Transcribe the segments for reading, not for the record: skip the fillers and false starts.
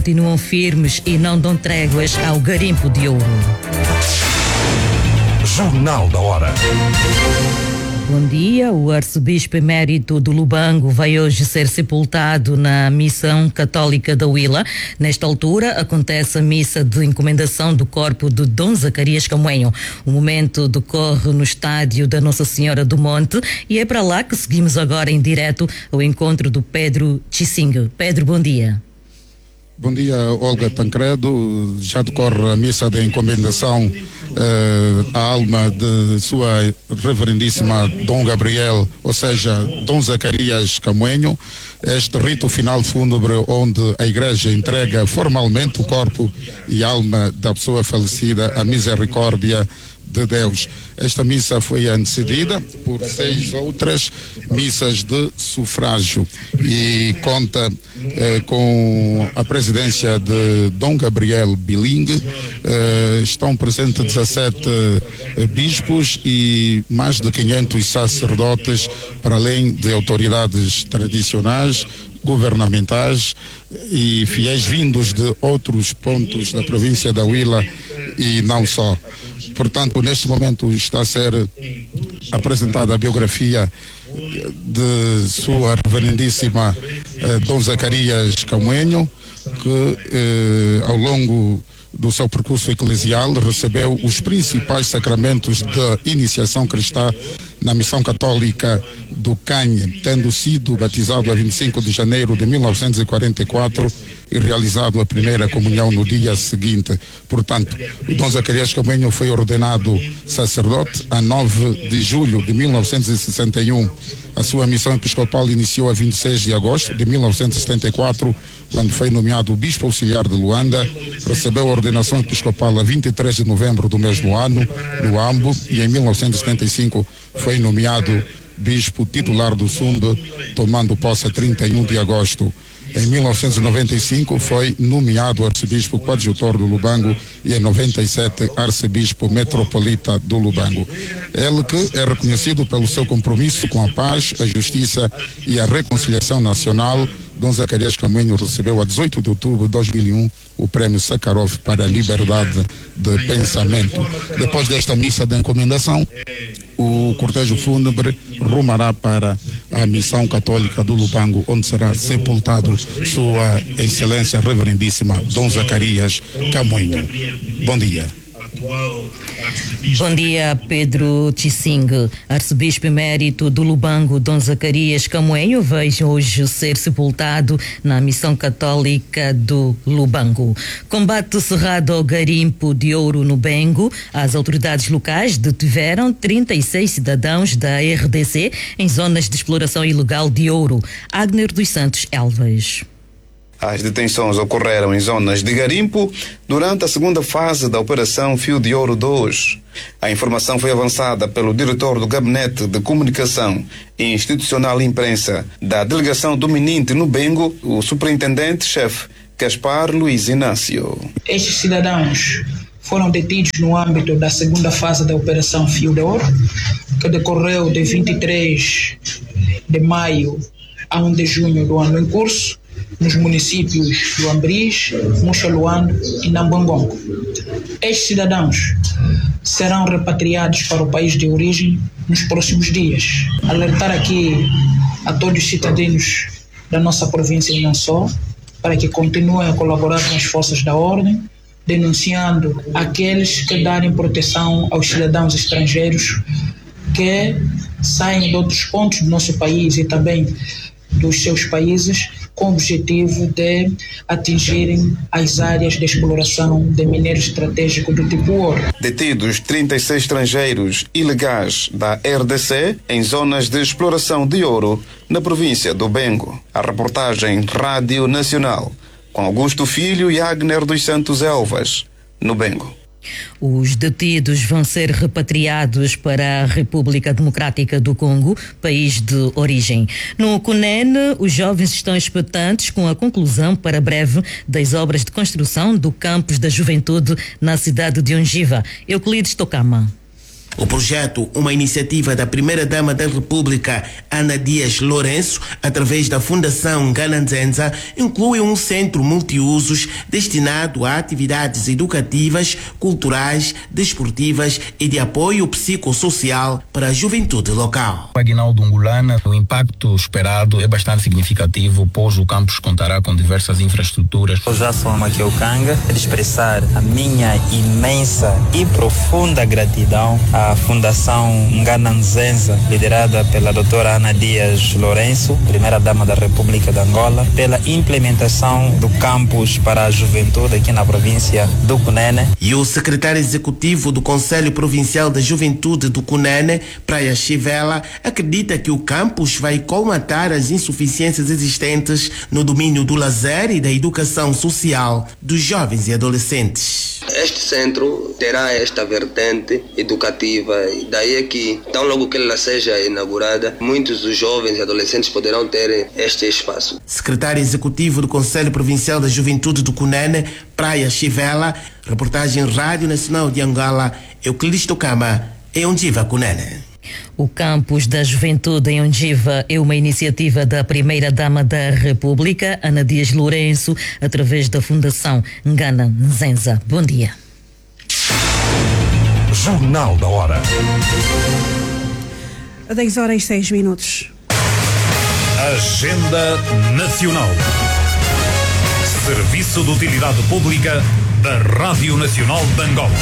continuam firmes e não dão tréguas ao garimpo de ouro. Jornal da Hora. Bom dia. O arcebispo emérito do Lubango vai hoje ser sepultado na Missão Católica da Huila. Nesta altura acontece a missa de encomendação do corpo de Dom Zacarias Camoenho. O momento decorre no estádio da Nossa Senhora do Monte e é para lá que seguimos agora em direto ao encontro do Pedro Tsing. Pedro, bom dia. Bom dia, Olga Tancredo. Já decorre a missa de encomendação à alma de sua reverendíssima Dom Gabriel, ou seja, Dom Zacarias Camoenho. Este rito final fúnebre onde a igreja entrega formalmente o corpo e alma da pessoa falecida à misericórdia de Deus. Esta missa foi antecedida por 6 outras missas de sufrágio e conta com a presidência de Dom Gabriel Biling. Estão presentes 17 bispos e mais de 500 sacerdotes, para além de autoridades tradicionais, governamentais e fiéis vindos de outros pontos da província da Huila e não só. Portanto, neste momento está a ser apresentada a biografia de sua reverendíssima Dom Zacarias Camoenho, que ao longo do seu percurso eclesial recebeu os principais sacramentos da iniciação cristã na Missão Católica do Canhe, tendo sido batizado a 25 de janeiro de 1944 e realizado a primeira comunhão no dia seguinte. Portanto, o Dom Zacarias Camoenho foi ordenado sacerdote a 9 de julho de 1961. A sua missão episcopal iniciou a 26 de agosto de 1974, quando foi nomeado bispo auxiliar de Luanda. Recebeu a ordenação episcopal a 23 de novembro do mesmo ano, no Ambo, e em 1975 foi nomeado bispo titular do Sumbe, tomando posse a 31 de agosto. Em 1995 foi nomeado arcebispo coadjutor do Lubango e em 97 arcebispo metropolita do Lubango. Ele que é reconhecido pelo seu compromisso com a paz, a justiça e a reconciliação nacional. Dom Zacarias Camoenho recebeu a 18 de outubro de 2001 o Prêmio Sakharov para a liberdade de pensamento. Depois desta missa de encomendação, o cortejo fúnebre rumará para a Missão Católica do Lubango, onde será sepultado Sua Excelência Reverendíssima Dom Zacarias Camoenho. Bom dia. Bom dia, Pedro Tsing. Arcebispo emérito do Lubango, Dom Zacarias Camoenho, vai hoje ser sepultado na Missão Católica do Lubango. Combate cerrado ao garimpo de ouro no Bengo. As autoridades locais detiveram 36 cidadãos da RDC em zonas de exploração ilegal de ouro. Agner dos Santos Elvas. As detenções ocorreram em zonas de garimpo durante a segunda fase da Operação Fio de Ouro 2. A informação foi avançada pelo diretor do Gabinete de Comunicação e Institucional Imprensa da Delegação do Mininte no Bengo, o superintendente-chefe Gaspar Luiz Inácio. Estes cidadãos foram detidos no âmbito da segunda fase da Operação Fio de Ouro, que decorreu de 23 de maio a 1 de junho do ano em curso, nos municípios do Ambris, Muxaluando e Nambangongo. Estes cidadãos serão repatriados para o país de origem nos próximos dias. Alertar aqui a todos os cidadãos da nossa província e não só, para que continuem a colaborar com as forças da ordem, denunciando aqueles que darem proteção aos cidadãos estrangeiros que saem de outros pontos do nosso país e também dos seus países, com o objetivo de atingirem as áreas de exploração de minério estratégico do tipo ouro. Detidos 36 estrangeiros ilegais da RDC em zonas de exploração de ouro na província do Bengo. A reportagem Rádio Nacional, com Augusto Filho e Agner dos Santos Elvas, no Bengo. Os detidos vão ser repatriados para a República Democrática do Congo, país de origem. No CUNEN, os jovens estão expectantes com a conclusão para breve das obras de construção do Campus da Juventude na cidade de Ungiva. Euclides Tocama. O projeto, uma iniciativa da Primeira-Dama da República, Ana Dias Lourenço, através da Fundação Ngana Nzenza, inclui um centro multiusos destinado a atividades educativas, culturais, desportivas e de apoio psicossocial para a juventude local. Aguinaldo Ngulana, o impacto esperado é bastante significativo, pois o campus contará com diversas infraestruturas. Eu já sou Maquiocanga, de expressar a minha imensa e profunda gratidão à Fundação Ngana Nzenza, liderada pela doutora Ana Dias Lourenço, Primeira-Dama da República de Angola, pela implementação do campus para a juventude aqui na província do Cunene. E o secretário executivo do Conselho Provincial da Juventude do Cunene, Praia Chivela, acredita que o campus vai colmatar as insuficiências existentes no domínio do lazer e da educação social dos jovens e adolescentes. Este centro terá esta vertente educativa, e daí é que, tão logo que ela seja inaugurada, muitos dos jovens e adolescentes poderão ter este espaço. Secretário Executivo do Conselho Provincial da Juventude do Cunene, Praia Chivela, reportagem Rádio Nacional de Angola, Euclides Tocama, em Ondiva, Cunene. O Campus da Juventude em Ondiva é uma iniciativa da Primeira-Dama da República, Ana Dias Lourenço, através da Fundação Ngana Nzenza. Bom dia. Jornal da Hora. 10h06. Agenda Nacional. Serviço de Utilidade Pública da Rádio Nacional de Angola.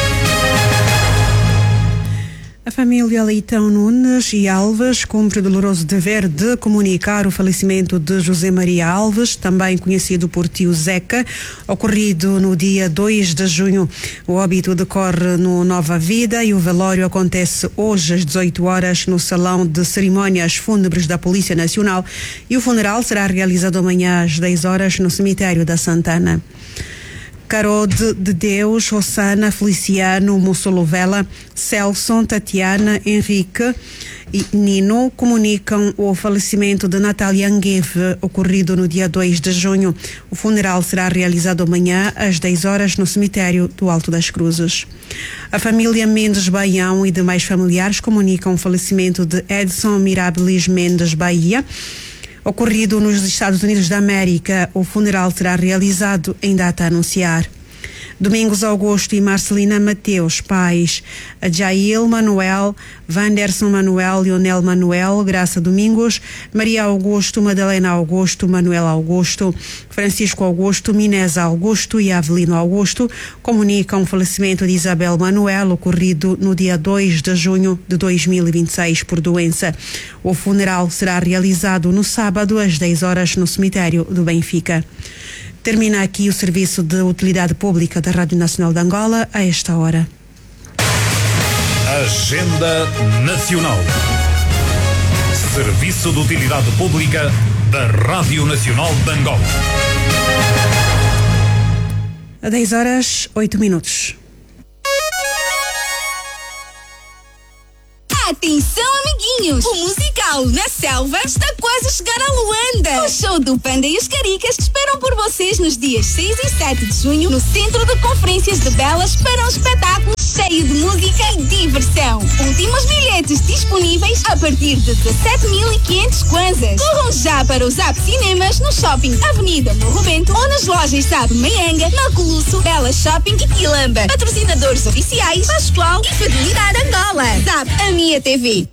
A família Leitão Nunes e Alves cumpre o doloroso dever de comunicar o falecimento de José Maria Alves, também conhecido por tio Zeca, ocorrido no dia 2 de junho. O óbito decorre no Nova Vida e o velório acontece hoje às 18 horas no Salão de Cerimónias Fúnebres da Polícia Nacional e o funeral será realizado amanhã às 10 horas no cemitério da Santana. Carode de Deus, Rossana, Feliciano, Mussolovela, Celson, Tatiana, Henrique e Nino comunicam o falecimento de Natália Angueve, ocorrido no dia 2 de junho. O funeral será realizado amanhã às 10 horas no cemitério do Alto das Cruzes. A família Mendes Baião e demais familiares comunicam o falecimento de Edson Mirabilis Mendes Bahia, ocorrido nos Estados Unidos da América. O funeral será realizado em data a anunciar. Domingos Augusto e Marcelina Mateus, pais. Jail Manuel, Vanderson Manuel, Leonel Manuel, Graça Domingos, Maria Augusto, Madalena Augusto, Manuel Augusto, Francisco Augusto, Minesa Augusto e Avelino Augusto comunicam o falecimento de Isabel Manuel, ocorrido no dia 2 de junho de 2026 por doença. O funeral será realizado no sábado às 10 horas no cemitério do Benfica. Termina aqui o Serviço de Utilidade Pública da Rádio Nacional de Angola a esta hora. Agenda Nacional. Serviço de Utilidade Pública da Rádio Nacional de Angola. 10h08. Atenção, amiguinhos! O musical Na Selva está quase a chegar a Luanda. O show do Panda e os Caricas esperam por vocês nos dias 6 e 7 de junho no Centro de Conferências de Belas para um espetáculo cheio de música e diversão. Últimos bilhetes disponíveis a partir de 17.500 kwanzas. Corram já para os Zap Cinemas no Shopping Avenida Morro Bento ou nas lojas Zap Maianga, Maculusso, Bela Shopping e Quilamba. Patrocinadores oficiais Pascoal e Fidelidade Angola. Zap, a minha TV.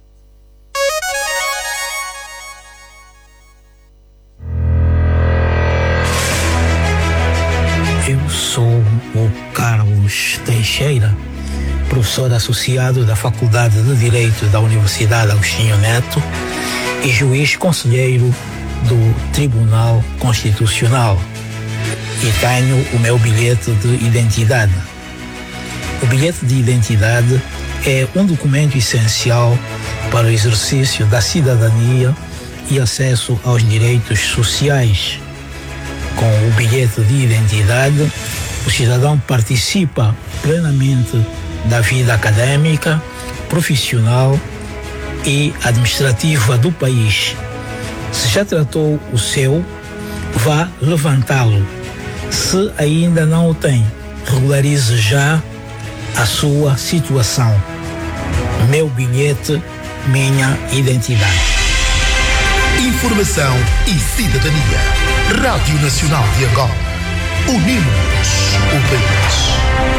Eu sou o Carlos Teixeira, professor associado da Faculdade de Direito da Universidade Agostinho Neto e juiz conselheiro do Tribunal Constitucional. E tenho o meu bilhete de identidade. O bilhete de identidade é um documento essencial para o exercício da cidadania e acesso aos direitos sociais. Com o bilhete de identidade, o cidadão participa plenamente da vida acadêmica, profissional e administrativa do país. Se já tratou o seu, vá levantá-lo. Se ainda não o tem, regularize já a sua situação. meu bilhete, minha identidade. Informação e cidadania. Rádio Nacional de Angola. Unimos o país.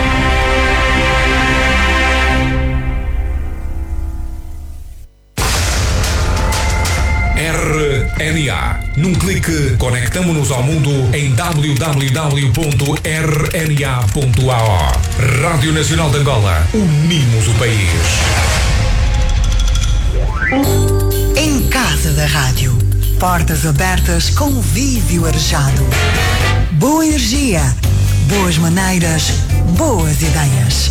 RNA. Num clique, conectamo-nos ao mundo em www.rna.ao. Rádio Nacional de Angola. Unimos o país. Em casa da rádio. Portas abertas, convívio arejado. Boa energia, boas maneiras, boas ideias.